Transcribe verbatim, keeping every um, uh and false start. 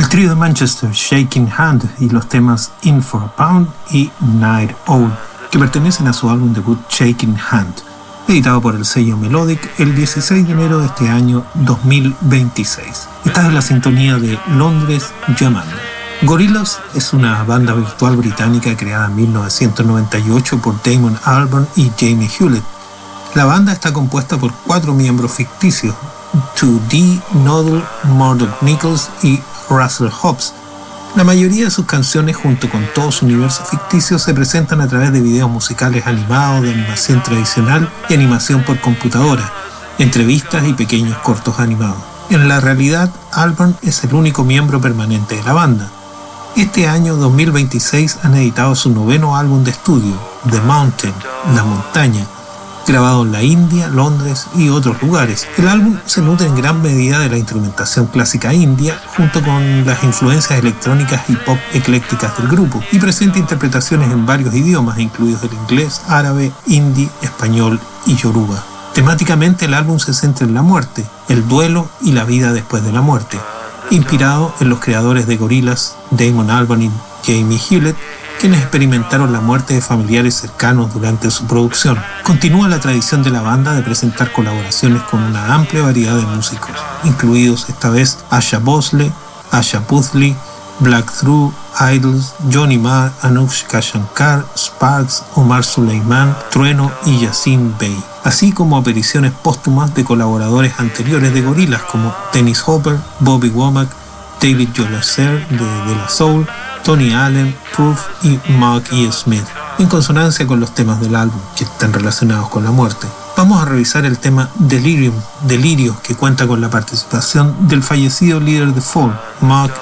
trío de Manchester, Shaking Hand, y los temas In for a Pound y Night Owl, que pertenecen a su álbum debut Shaking Hand, editado por el sello Melodic el dieciséis de enero de este año dos mil veintiséis. Estás en la sintonía de Londres Llamando. Gorillaz es una banda virtual británica creada en mil novecientos noventa y ocho por Damon Albarn y Jamie Hewlett. La banda está compuesta por cuatro miembros ficticios: two D, Noddle, Murdoch Nichols y Russell Hobbs. La mayoría de sus canciones, junto con todo su universo ficticio, se presentan a través de videos musicales animados de animación tradicional y animación por computadora, entrevistas y pequeños cortos animados. En la realidad, Albarn es el único miembro permanente de la banda. Este año dos mil veintiséis han editado su noveno álbum de estudio, The Mountain, La Montaña, grabado en la India, Londres y otros lugares. El álbum se nutre en gran medida de la instrumentación clásica india, junto con las influencias electrónicas y pop eclécticas del grupo, y presenta interpretaciones en varios idiomas, incluidos el inglés, árabe, hindi, español y yoruba. Temáticamente, el álbum se centra en la muerte, el duelo y la vida después de la muerte, inspirado en los creadores de Gorillaz, Damon Albarn y Jamie Hewlett, quienes experimentaron la muerte de familiares cercanos durante su producción. Continúa la tradición de la banda de presentar colaboraciones con una amplia variedad de músicos, incluidos esta vez Asha Bhosle, Asha Puthli, Black Through, Idols, Johnny Marr, Anushka Shankar, Sparks, Omar Suleiman, Trueno y Yasin Bey, así como apariciones póstumas de colaboradores anteriores de Gorillaz como Dennis Hopper, Bobby Womack, David Jolicoeur de De La Soul, Tony Allen, Proof y Mark E. Smith, en consonancia con los temas del álbum que están relacionados con la muerte. Vamos a revisar el tema Delirium, Delirio, que cuenta con la participación del fallecido líder de Fall, Mark